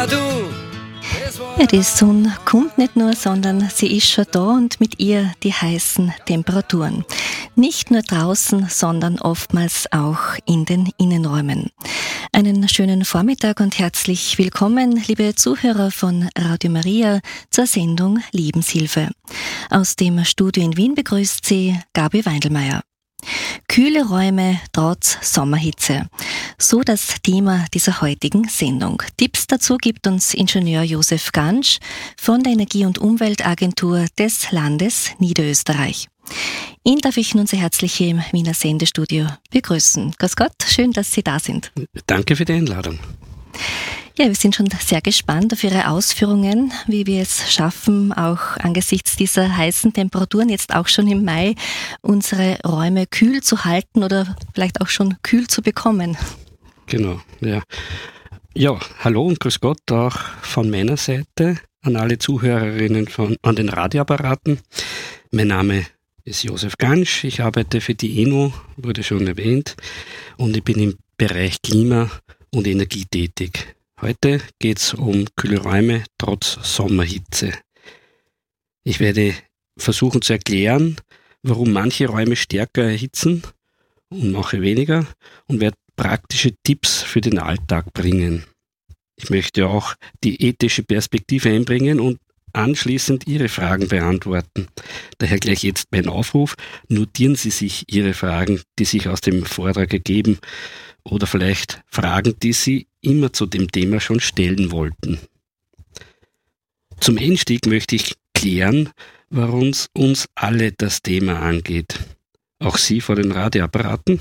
Ja, die Sonne kommt nicht nur, sondern sie ist schon da und mit ihr die heißen Temperaturen. Nicht nur draußen, sondern oftmals auch in den Innenräumen. Einen schönen Vormittag und herzlich willkommen, liebe Zuhörer von Radio Maria, zur Sendung Lebenshilfe. Aus dem Studio in Wien begrüßt Sie Gabi Weindelmeier. Kühle Räume trotz Sommerhitze. So das Thema dieser heutigen Sendung. Tipps dazu gibt uns Ingenieur Josef Gansch von der Energie- und Umweltagentur des Landes Niederösterreich. Ihn darf ich nun sehr herzlich hier im Wiener Sendestudio begrüßen. Grüß Gott, schön, dass Sie da sind. Danke für die Einladung. Ja, wir sind schon sehr gespannt auf Ihre Ausführungen, wie wir es schaffen, auch angesichts dieser heißen Temperaturen, jetzt auch schon im Mai, unsere Räume kühl zu halten oder vielleicht auch schon kühl zu bekommen. Genau, ja. Ja, hallo und grüß Gott auch von meiner Seite an alle Zuhörerinnen an den Radioapparaten. Mein Name ist Josef Gansch, ich arbeite für die ENO, wurde schon erwähnt, und ich bin im Bereich Klima und Energie tätig. Heute geht es um kühle Räume trotz Sommerhitze. Ich werde versuchen zu erklären, warum manche Räume stärker erhitzen und manche weniger, und werde praktische Tipps für den Alltag bringen. Ich möchte auch die ethische Perspektive einbringen und anschließend Ihre Fragen beantworten. Daher gleich jetzt mein Aufruf: Notieren Sie sich Ihre Fragen, die sich aus dem Vortrag ergeben, oder vielleicht Fragen, die Sie immer zu dem Thema schon stellen wollten. Zum Einstieg möchte ich klären, warum uns alle das Thema angeht. Auch Sie vor den Radioapparaten?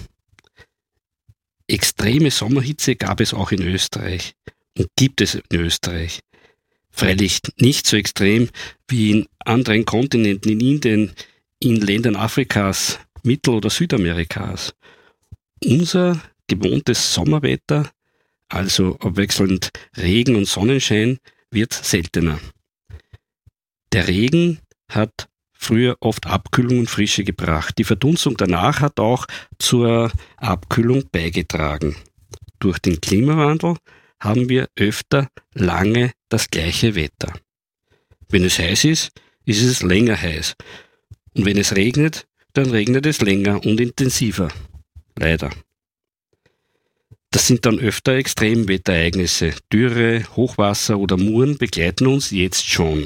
Extreme Sommerhitze gab es auch in Österreich und gibt es in Österreich. Freilich nicht so extrem wie in anderen Kontinenten, in Indien, in Ländern Afrikas, Mittel- oder Südamerikas. Unser gewohntes Sommerwetter, also abwechselnd Regen und Sonnenschein, wird seltener. Der Regen hat früher oft Abkühlung und Frische gebracht. Die Verdunstung danach hat auch zur Abkühlung beigetragen. Durch den Klimawandel haben wir öfter lange das gleiche Wetter. Wenn es heiß ist, ist es länger heiß. Und wenn es regnet, dann regnet es länger und intensiver. Leider. Das sind dann öfter Extremwetterereignisse. Dürre, Hochwasser oder Muren begleiten uns jetzt schon.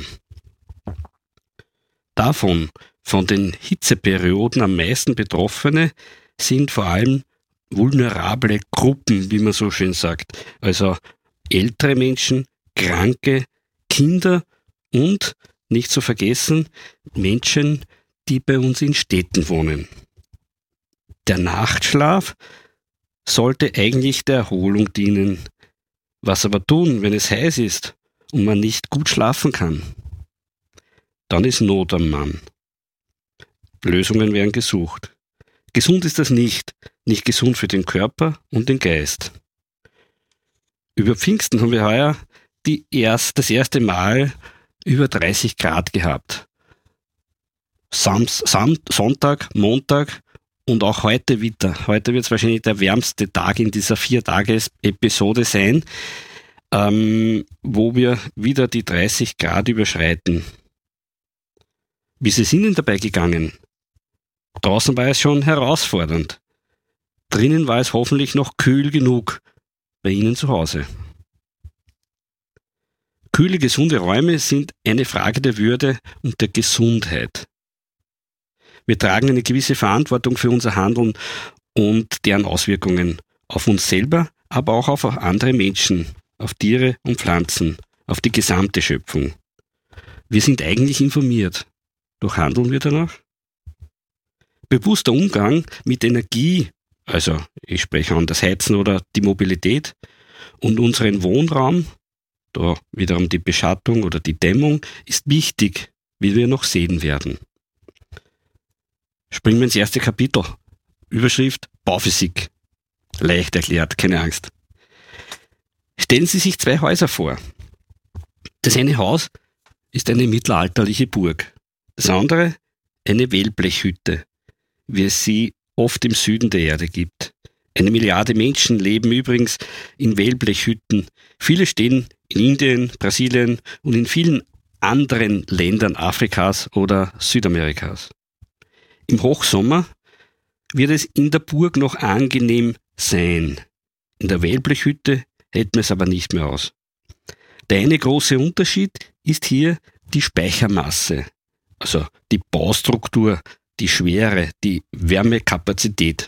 Davon, von den Hitzeperioden am meisten Betroffene, sind vor allem vulnerable Gruppen, wie man so schön sagt. Also ältere Menschen, Kranke, Kinder und, nicht zu vergessen, Menschen, die bei uns in Städten wohnen. Der Nachtschlaf sollte eigentlich der Erholung dienen. Was aber tun, wenn es heiß ist und man nicht gut schlafen kann? Dann ist Not am Mann. Lösungen werden gesucht. Gesund ist das nicht gesund für den Körper und den Geist. Über Pfingsten haben wir heuer das erste Mal über 30 Grad gehabt. Sonntag, Montag und auch heute wieder. Heute wird es wahrscheinlich der wärmste Tag in dieser 4-Tages-Episode sein, wo wir wieder die 30 Grad überschreiten. Wie ist es Ihnen dabei gegangen? Draußen war es schon herausfordernd. Drinnen war es hoffentlich noch kühl genug bei Ihnen zu Hause. Kühle, gesunde Räume sind eine Frage der Würde und der Gesundheit. Wir tragen eine gewisse Verantwortung für unser Handeln und deren Auswirkungen auf uns selber, aber auch auf andere Menschen, auf Tiere und Pflanzen, auf die gesamte Schöpfung. Wir sind eigentlich informiert, doch handeln wir danach? Bewusster Umgang mit Energie, also ich spreche an das Heizen oder die Mobilität, und unseren Wohnraum, da wiederum die Beschattung oder die Dämmung, ist wichtig, wie wir noch sehen werden. Springen wir ins erste Kapitel. Überschrift: Bauphysik. Leicht erklärt, keine Angst. Stellen Sie sich 2 Häuser vor. Das eine Haus ist eine mittelalterliche Burg. Das andere eine Wellblechhütte, wie es sie oft im Süden der Erde gibt. 1 Milliarde Menschen leben übrigens in Wellblechhütten. Viele stehen in Indien, Brasilien und in vielen anderen Ländern Afrikas oder Südamerikas. Im Hochsommer wird es in der Burg noch angenehm sein. In der Wellblechhütte hält man es aber nicht mehr aus. Der eine große Unterschied ist hier die Speichermasse, also die Baustruktur, die Schwere, die Wärmekapazität.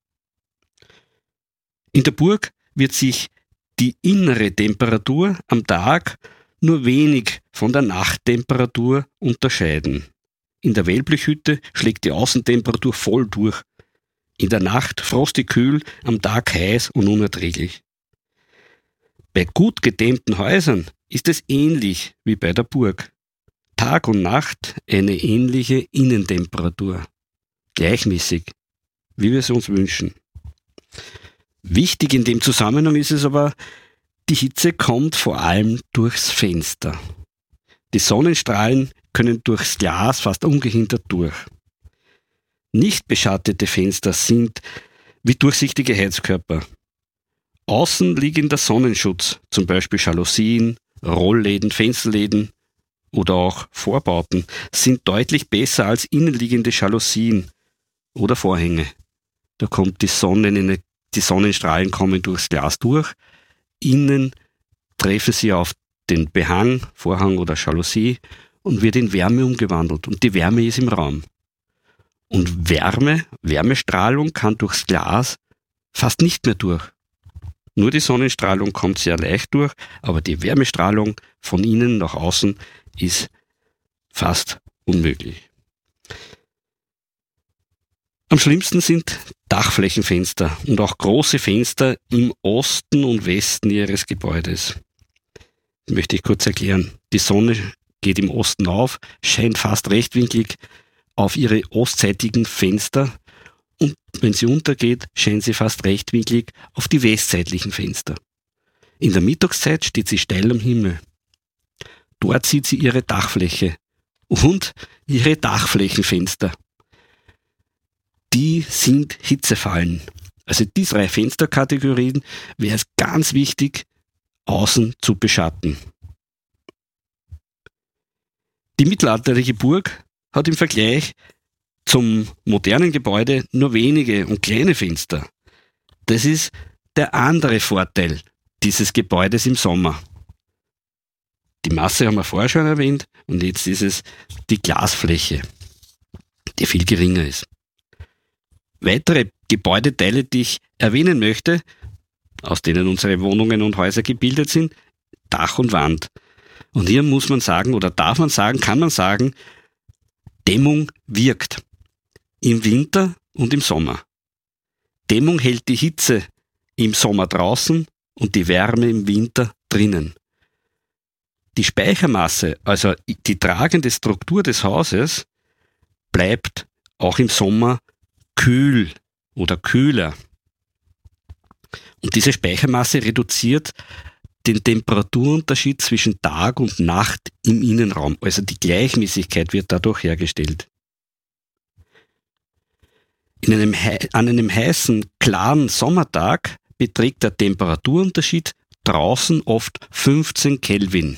In der Burg wird sich die innere Temperatur am Tag nur wenig von der Nachttemperatur unterscheiden. In der Wellblechhütte schlägt die Außentemperatur voll durch. In der Nacht frostig kühl, am Tag heiß und unerträglich. Bei gut gedämmten Häusern ist es ähnlich wie bei der Burg. Tag und Nacht eine ähnliche Innentemperatur. Gleichmäßig, wie wir es uns wünschen. Wichtig in dem Zusammenhang ist es aber, die Hitze kommt vor allem durchs Fenster. Die Sonnenstrahlen können durchs Glas fast ungehindert durch. Nicht beschattete Fenster sind wie durchsichtige Heizkörper. Außen liegt der Sonnenschutz, zum Beispiel Jalousien, Rollläden, Fensterläden oder auch Vorbauten, sind deutlich besser als innenliegende Jalousien oder Vorhänge. Da kommt die Sonnenstrahlen kommen durchs Glas durch, innen treffen sie auf den Behang, Vorhang oder Jalousie und wird in Wärme umgewandelt und die Wärme ist im Raum. Und Wärmestrahlung kann durchs Glas fast nicht mehr durch. Nur die Sonnenstrahlung kommt sehr leicht durch, aber die Wärmestrahlung von innen nach außen ist fast unmöglich. Am schlimmsten sind Dachflächenfenster und auch große Fenster im Osten und Westen ihres Gebäudes. Das möchte ich kurz erklären. Die Sonne geht im Osten auf, scheint fast rechtwinklig auf ihre ostseitigen Fenster und wenn sie untergeht, scheint sie fast rechtwinklig auf die westseitlichen Fenster. In der Mittagszeit steht sie steil am Himmel. Dort sieht sie ihre Dachfläche und ihre Dachflächenfenster. Die sind Hitzefallen. Also die 3 Fensterkategorien wäre es ganz wichtig, außen zu beschatten. Die mittelalterliche Burg hat im Vergleich zum modernen Gebäude nur wenige und kleine Fenster. Das ist der andere Vorteil dieses Gebäudes im Sommer. Die Masse haben wir vorher schon erwähnt und jetzt ist es die Glasfläche, die viel geringer ist. Weitere Gebäudeteile, die ich erwähnen möchte, aus denen unsere Wohnungen und Häuser gebildet sind, Dach und Wand. Und hier muss man sagen, oder darf man sagen, kann man sagen, Dämmung wirkt. Im Winter und im Sommer. Dämmung hält die Hitze im Sommer draußen und die Wärme im Winter drinnen. Die Speichermasse, also die tragende Struktur des Hauses, bleibt auch im Sommer kühl oder kühler. Und diese Speichermasse reduziert den Temperaturunterschied zwischen Tag und Nacht im Innenraum. Also die Gleichmäßigkeit wird dadurch hergestellt. An einem heißen, klaren Sommertag beträgt der Temperaturunterschied draußen oft 15 Kelvin.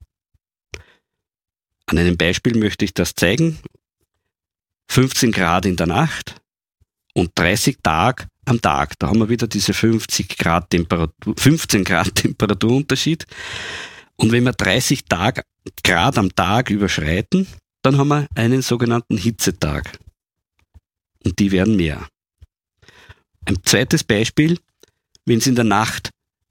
An einem Beispiel möchte ich das zeigen. 15 Grad in der Nacht und 30 Grad am Tag. Da haben wir wieder diese 15 Grad Temperaturunterschied. Und wenn wir 30 Grad am Tag überschreiten, dann haben wir einen sogenannten Hitzetag. Und die werden mehr. Ein zweites Beispiel, wenn es in der Nacht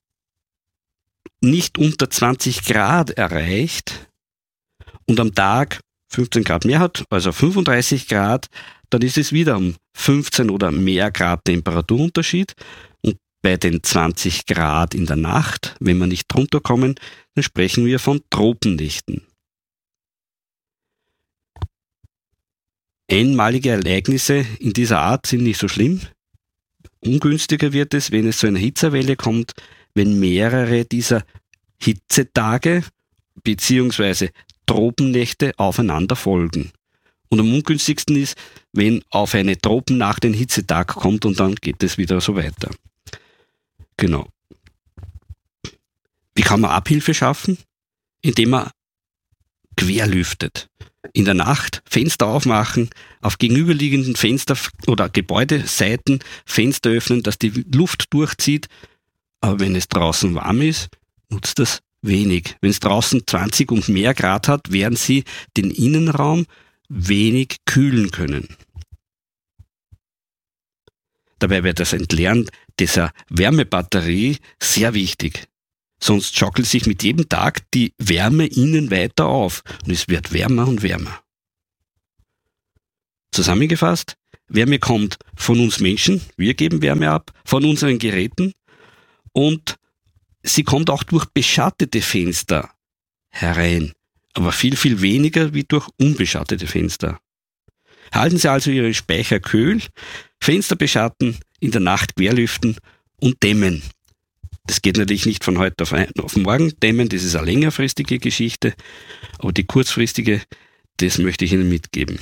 nicht unter 20 Grad erreicht und am Tag 15 Grad mehr hat, also 35 Grad, dann ist es wieder um 15 oder mehr Grad Temperaturunterschied. Und bei den 20 Grad in der Nacht, wenn wir nicht drunter kommen, dann sprechen wir von Tropennächten. Einmalige Ereignisse in dieser Art sind nicht so schlimm. Ungünstiger wird es, wenn es zu einer Hitzewelle kommt, wenn mehrere dieser Hitzetage bzw. Tropennächte aufeinander folgen. Und am ungünstigsten ist, wenn auf eine Tropennacht ein Hitzetag kommt und dann geht es wieder so weiter. Genau. Wie kann man Abhilfe schaffen? Indem man querlüftet. In der Nacht Fenster aufmachen, auf gegenüberliegenden Fenster- oder Gebäudeseiten Fenster öffnen, dass die Luft durchzieht. Aber wenn es draußen warm ist, nutzt das wenig. Wenn es draußen 20 und mehr Grad hat, werden Sie den Innenraum wenig kühlen können. Dabei wird das Entleeren dieser Wärmebatterie sehr wichtig. Sonst schaukelt sich mit jedem Tag die Wärme innen weiter auf und es wird wärmer und wärmer. Zusammengefasst, Wärme kommt von uns Menschen, wir geben Wärme ab, von unseren Geräten und sie kommt auch durch beschattete Fenster herein, aber viel, viel weniger wie durch unbeschattete Fenster. Halten Sie also Ihre Speicher kühl, Fenster beschatten, in der Nacht querlüften und dämmen. Das geht natürlich nicht von heute auf morgen. Dämmen, das ist eine längerfristige Geschichte, aber die kurzfristige, das möchte ich Ihnen mitgeben.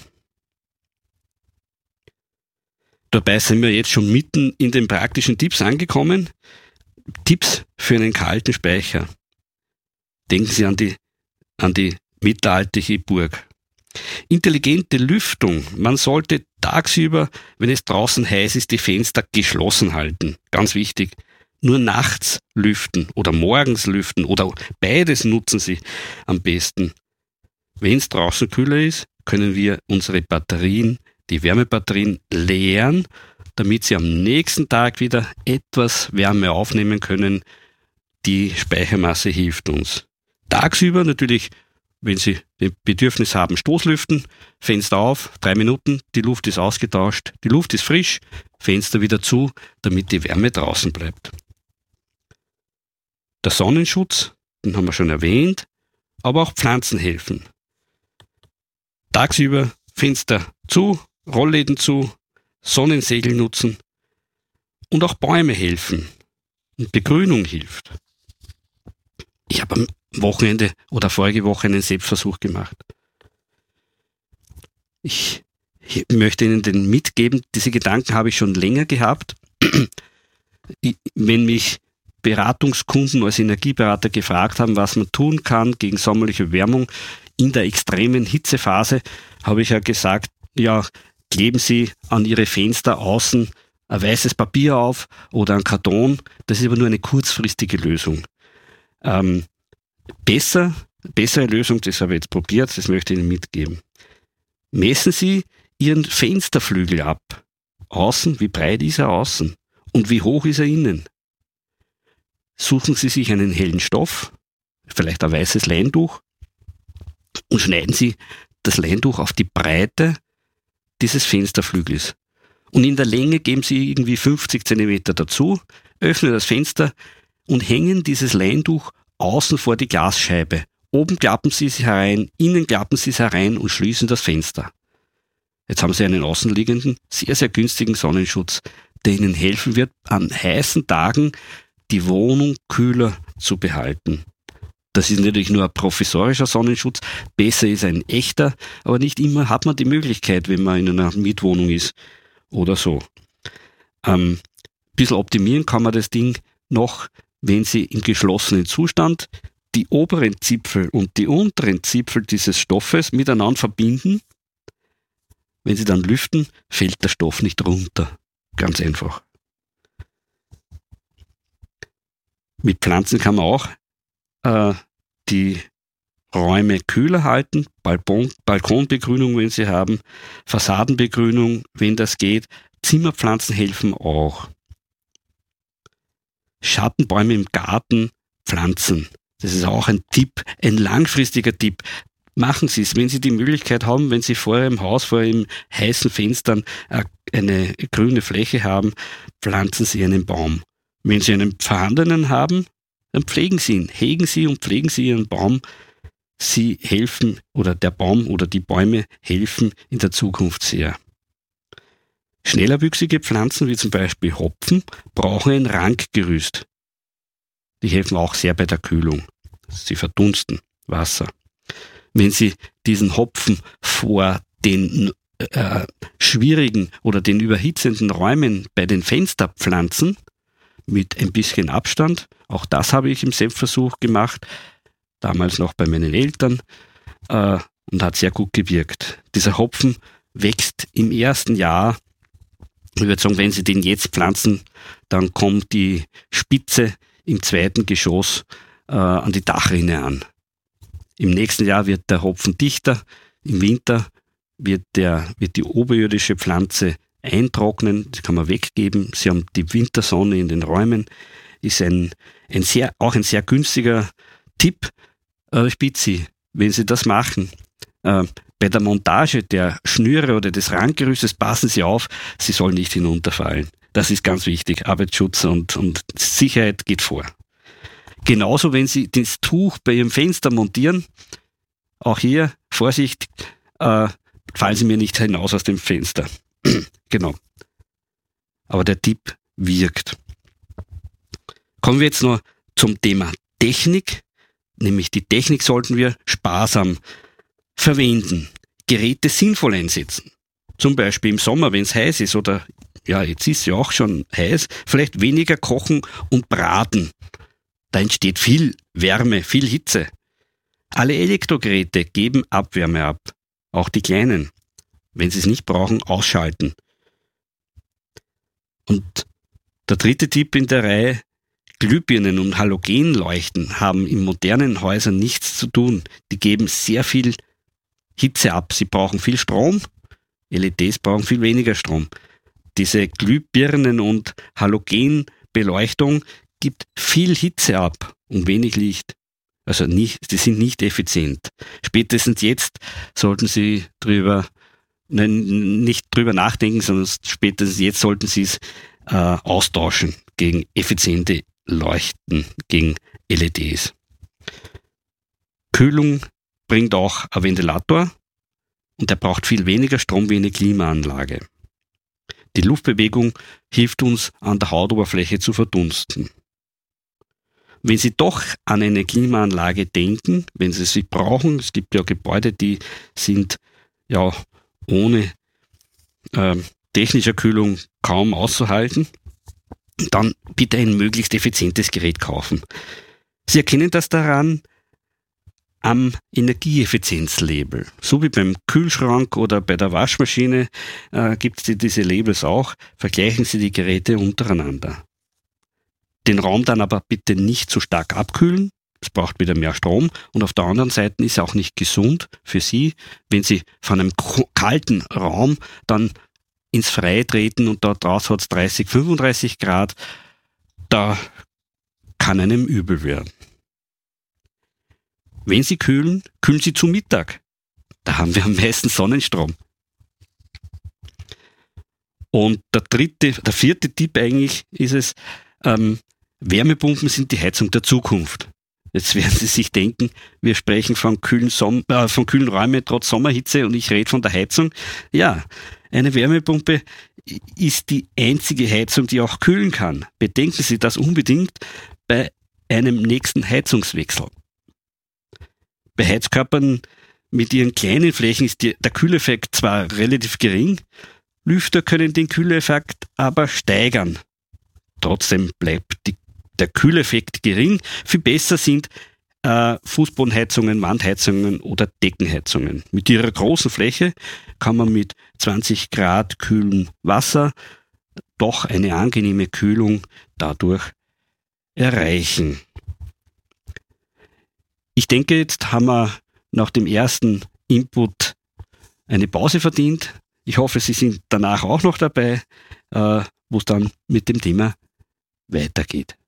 Dabei sind wir jetzt schon mitten in den praktischen Tipps angekommen. Tipps für einen kalten Speicher. Denken Sie an die mittelalterliche Burg. Intelligente Lüftung. Man sollte tagsüber, wenn es draußen heiß ist, die Fenster geschlossen halten. Ganz wichtig. Nur nachts lüften oder morgens lüften oder beides nutzen Sie am besten. Wenn es draußen kühler ist, können wir unsere Batterien, die Wärmebatterien, leeren, damit sie am nächsten Tag wieder etwas Wärme aufnehmen können. Die Speichermasse hilft uns. Tagsüber natürlich, wenn Sie das Bedürfnis haben, Stoßlüften, Fenster auf, 3 Minuten, die Luft ist ausgetauscht, die Luft ist frisch, Fenster wieder zu, damit die Wärme draußen bleibt. Der Sonnenschutz, den haben wir schon erwähnt, aber auch Pflanzen helfen. Tagsüber Fenster zu, Rollläden zu, Sonnensegel nutzen und auch Bäume helfen und Begrünung hilft. Ich habe am Wochenende oder vorige Woche einen Selbstversuch gemacht. Ich möchte Ihnen den mitgeben, diese Gedanken habe ich schon länger gehabt. Wenn mich Beratungskunden als Energieberater gefragt haben, was man tun kann gegen sommerliche Wärmung in der extremen Hitzephase, habe ich ja gesagt, ja, kleben Sie an Ihre Fenster außen ein weißes Papier auf oder ein Karton. Das ist aber nur eine kurzfristige Lösung. Bessere Lösung, das habe ich jetzt probiert, das möchte ich Ihnen mitgeben. Messen Sie Ihren Fensterflügel ab. Außen, wie breit ist er außen und wie hoch ist er innen? Suchen Sie sich einen hellen Stoff, vielleicht ein weißes Leintuch, und schneiden Sie das Leintuch auf die Breite dieses Fensterflügels. Und in der Länge geben Sie irgendwie 50 cm dazu, öffnen das Fenster und hängen dieses Leintuch außen vor die Glasscheibe. Oben klappen Sie es herein, innen klappen Sie es herein und schließen das Fenster. Jetzt haben Sie einen außenliegenden, sehr, sehr günstigen Sonnenschutz, der Ihnen helfen wird, an heißen Tagen die Wohnung kühler zu behalten. Das ist natürlich nur ein provisorischer Sonnenschutz. Besser ist ein echter, aber nicht immer hat man die Möglichkeit, wenn man in einer Mietwohnung ist oder so. Ein bisschen optimieren kann man das Ding noch, wenn Sie im geschlossenen Zustand die oberen Zipfel und die unteren Zipfel dieses Stoffes miteinander verbinden. Wenn Sie dann lüften, fällt der Stoff nicht runter. Ganz einfach. Mit Pflanzen kann man auch die Räume kühler halten, Balkonbegrünung, wenn Sie haben, Fassadenbegrünung, wenn das geht. Zimmerpflanzen helfen auch. Schattenbäume im Garten pflanzen. Das ist auch ein Tipp, ein langfristiger Tipp. Machen Sie es, wenn Sie die Möglichkeit haben, wenn Sie vor Ihrem Haus, vor Ihren heißen Fenstern eine grüne Fläche haben, pflanzen Sie einen Baum. Wenn Sie einen vorhandenen haben, dann pflegen Sie ihn, hegen Sie und pflegen Sie Ihren Baum. Sie helfen, oder der Baum oder die Bäume helfen in der Zukunft sehr. Schnellerwüchsige Pflanzen, wie zum Beispiel Hopfen, brauchen ein Rankgerüst. Die helfen auch sehr bei der Kühlung. Sie verdunsten Wasser. Wenn Sie diesen Hopfen vor den schwierigen oder den überhitzenden Räumen bei den Fensterpflanzen mit ein bisschen Abstand. Auch das habe ich im Selbstversuch gemacht, damals noch bei meinen Eltern, und hat sehr gut gewirkt. Dieser Hopfen wächst im ersten Jahr. Ich würde sagen, wenn Sie den jetzt pflanzen, dann kommt die Spitze im zweiten Geschoss an die Dachrinne an. Im nächsten Jahr wird der Hopfen dichter. Im Winter wird die oberirdische Pflanze eintrocknen. Das kann man weggeben. Sie haben die Wintersonne in den Räumen. Ist auch ein sehr günstiger Tipp. Ich bitte Sie, wenn Sie das machen, bei der Montage der Schnüre oder des Randgerüstes passen Sie auf, Sie sollen nicht hinunterfallen. Das ist ganz wichtig. Arbeitsschutz und Sicherheit geht vor. Genauso, wenn Sie das Tuch bei Ihrem Fenster montieren, auch hier Vorsicht, fallen Sie mir nicht hinaus aus dem Fenster. Genau. Aber der Tipp wirkt. Kommen wir jetzt noch zum Thema Technik. Nämlich die Technik sollten wir sparsam verwenden. Geräte sinnvoll einsetzen. Zum Beispiel im Sommer, wenn es heiß ist, oder ja, jetzt ist es ja auch schon heiß, vielleicht weniger kochen und braten. Da entsteht viel Wärme, viel Hitze. Alle Elektrogeräte geben Abwärme ab. Auch die kleinen. Wenn sie es nicht brauchen, ausschalten. Und der dritte Tipp in der Reihe: Glühbirnen und Halogenleuchten haben in modernen Häusern nichts zu tun. Die geben sehr viel Hitze ab. Sie brauchen viel Strom. LEDs brauchen viel weniger Strom. Diese Glühbirnen und Halogenbeleuchtung gibt viel Hitze ab und wenig Licht. Also die sind nicht effizient. Spätestens jetzt sollten Sie nicht drüber nachdenken, sondern spätestens jetzt sollten Sie es austauschen gegen effiziente Leuchten, gegen LEDs. Kühlung bringt auch ein Ventilator und der braucht viel weniger Strom wie eine Klimaanlage. Die Luftbewegung hilft uns, an der Hautoberfläche zu verdunsten. Wenn Sie doch an eine Klimaanlage denken, wenn Sie sie brauchen, es gibt ja Gebäude, die sind ja ohne technischer Kühlung kaum auszuhalten, dann bitte ein möglichst effizientes Gerät kaufen. Sie erkennen das daran am Energieeffizienzlabel. So wie beim Kühlschrank oder bei der Waschmaschine gibt es diese Labels auch. Vergleichen Sie die Geräte untereinander. Den Raum dann aber bitte nicht zu stark abkühlen. Es braucht wieder mehr Strom. Und auf der anderen Seite ist es auch nicht gesund für Sie, wenn Sie von einem kalten Raum dann ins Freie treten und da draußen hat es 30, 35 Grad. Da kann einem übel werden. Wenn Sie kühlen, kühlen Sie zu Mittag. Da haben wir am meisten Sonnenstrom. Und der vierte Tipp eigentlich ist es, Wärmepumpen sind die Heizung der Zukunft. Jetzt werden Sie sich denken, wir sprechen von kühlen Räumen trotz Sommerhitze und ich rede von der Heizung. Ja, eine Wärmepumpe ist die einzige Heizung, die auch kühlen kann. Bedenken Sie das unbedingt bei einem nächsten Heizungswechsel. Bei Heizkörpern mit ihren kleinen Flächen ist der Kühleffekt zwar relativ gering, Lüfter können den Kühleffekt aber steigern. Trotzdem bleibt der Kühleffekt gering. Viel besser sind Fußbodenheizungen, Wandheizungen oder Deckenheizungen. Mit ihrer großen Fläche kann man mit 20 Grad kühlem Wasser doch eine angenehme Kühlung dadurch erreichen. Ich denke, jetzt haben wir nach dem ersten Input eine Pause verdient. Ich hoffe, Sie sind danach auch noch dabei, wo es dann mit dem Thema weitergeht.